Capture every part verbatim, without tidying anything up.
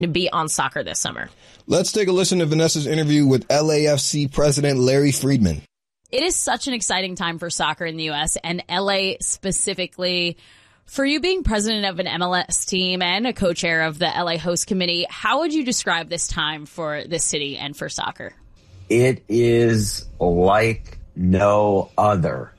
to be on soccer this summer. Let's take a listen to Vanessa's interview with L A F C president Larry Friedman. It is such an exciting time for soccer in the U S and L A specifically. For you being president of an M L S team and a co-chair of the L A host committee, how would you describe this time for this city and for soccer? It is like no other.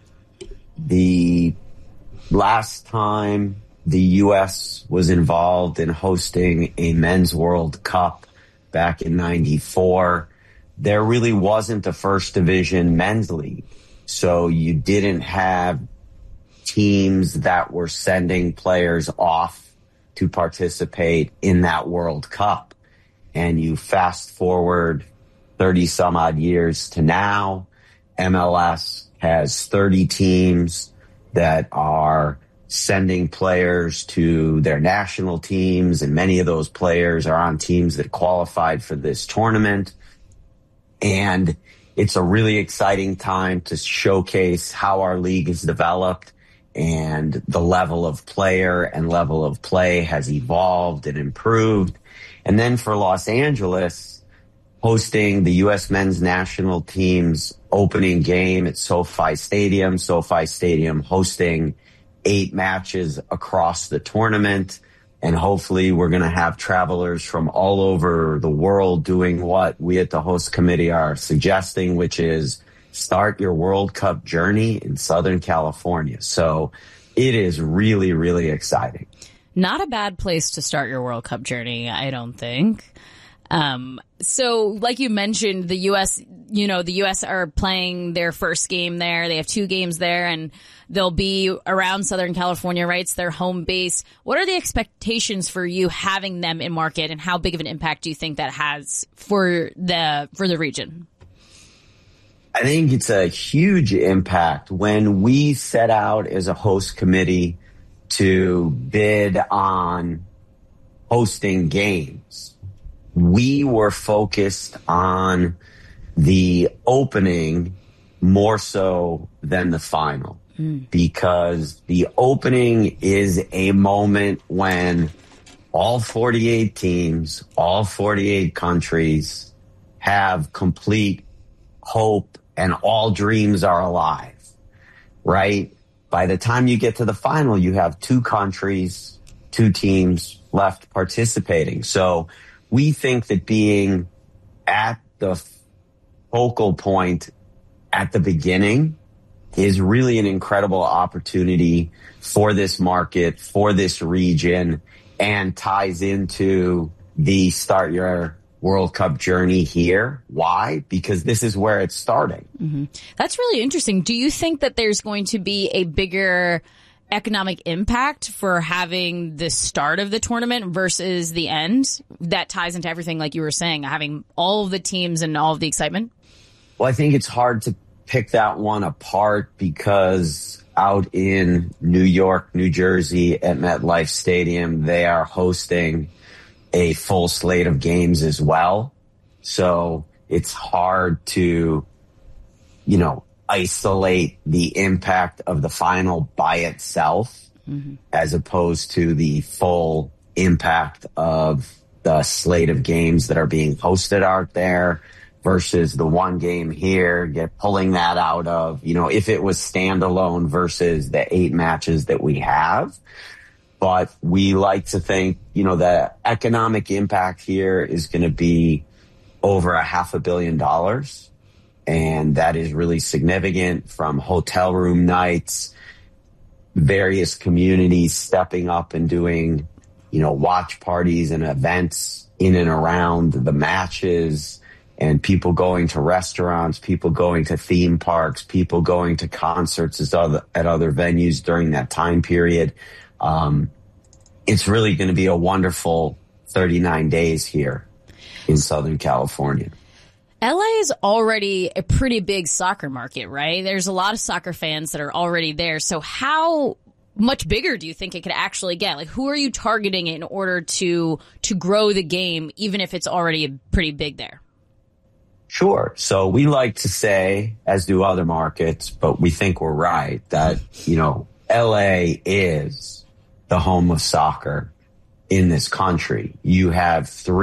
The last time the U S was involved in hosting a Men's World Cup back in ninety-four, there really wasn't a first division men's league. So you didn't have teams that were sending players off to participate in that World Cup. And you fast forward thirty some odd years to now, M L S has thirty teams that are sending players to their national teams, and many of those players are on teams that qualified for this tournament. And it's a really exciting time to showcase how our league has developed, and the level of player and level of play has evolved and improved. And then for Los Angeles, hosting the U S men's national team's opening game at SoFi Stadium, SoFi Stadium hosting eight matches across the tournament. And hopefully we're going to have travelers from all over the world doing what we at the host committee are suggesting, which is start your World Cup journey in Southern California. So it is really, really exciting. Not a bad place to start your World Cup journey, I don't think. Um, so like you mentioned, the U S, you know, the U S are playing their first game there. They have two games there, and they'll be around Southern California, right? It's their home base. What are the expectations for you having them in market, and how big of an impact do you think that has for the, for the region? I think it's a huge impact. When we set out as a host committee to bid on hosting games, we were focused on the opening more so than the final, mm. because the opening is a moment when all forty-eight teams, all forty-eight countries have complete hope and all dreams are alive, right? By the time you get to the final, you have two countries, two teams left participating. So we think that being at the focal point at the beginning is really an incredible opportunity for this market, for this region, and ties into the start your World Cup journey here. Why? Because this is where it's starting. Mm-hmm. That's really interesting. Do you think that there's going to be a bigger economic impact for having the start of the tournament versus the end? That ties into everything, like you were saying, having all of the teams and all of the excitement? Well, I think it's hard to pick that one apart because out in New York, New Jersey at MetLife Stadium, they are hosting a full slate of games as well. So it's hard to, you know, isolate the impact of the final by itself, mm-hmm. as opposed to the full impact of the slate of games that are being hosted out there versus the one game here, get pulling that out of, you know, if it was standalone versus the eight matches that we have. But we like to think, you know, the economic impact here is going to be over a half a billion dollars. And that is really significant, from hotel room nights, various communities stepping up and doing, you know, watch parties and events in and around the matches, and people going to restaurants, people going to theme parks, people going to concerts at other, at other venues during that time period. Um, it's really going to be a wonderful thirty-nine days here in Southern California. L A is already a pretty big soccer market, right? There's a lot of soccer fans that are already there. So how much bigger do you think it could actually get? Like, who are you targeting in order to to grow the game, even if it's already pretty big there? Sure. So we like to say, as do other markets, but we think we're right, that, you know, L A is the home of soccer. in this country. You have three